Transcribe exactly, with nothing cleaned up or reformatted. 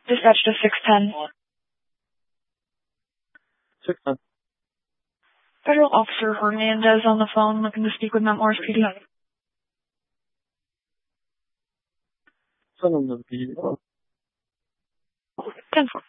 Dispatch to six ten. six ten. Federal Officer Hernandez on the phone looking to speak with Mount Morris P D. Send him to the P D. ten four.